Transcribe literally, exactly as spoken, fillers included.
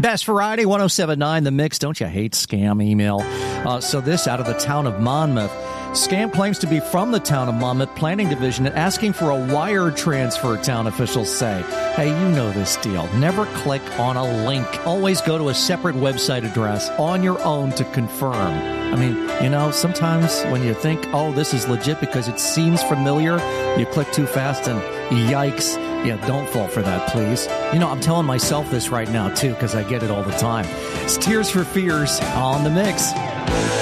Past Variety, one oh seven point nine The Mix. Don't you hate scam email? Uh, so this out of the town of Monmouth. Scam claims to be from the town of Monmouth Planning Division and asking for a wire transfer, town officials say. Hey, you know this deal. Never click on a link. Always go to a separate website address on your own to confirm. I mean, you know, sometimes when you think, oh, this is legit because it seems familiar, you click too fast and yikes. Yeah, don't fall for that, please. You know, I'm telling myself this right now, too, because I get it all the time. It's Tears for Fears on The Mix.